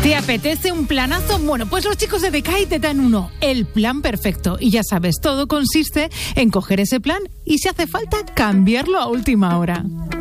¿Te apetece un planazo? Bueno, pues los chicos de Decay te dan uno, el plan perfecto. Y ya sabes, todo consiste en coger ese plan y si hace falta, cambiarlo a última hora.